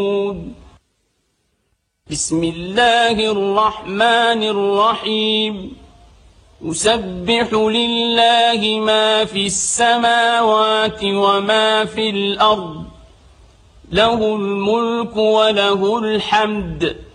بسم الله الرحمن الرحيم يسبح لله ما في السماوات وما في الأرض له الملك وله الحمد